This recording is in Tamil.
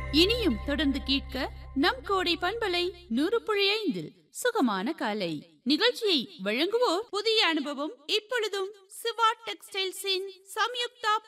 இனியும் தொடர்ந்து கேட்க நம் கோடை பண்பலை 100.5 சுகமான காலை நிகழ்ச்சியை வழங்குவோர் புதிய அனுபவம் இப்பொழுதும் சிவா டெக்ஸ்டைல்ஸின் சம்யுக்தா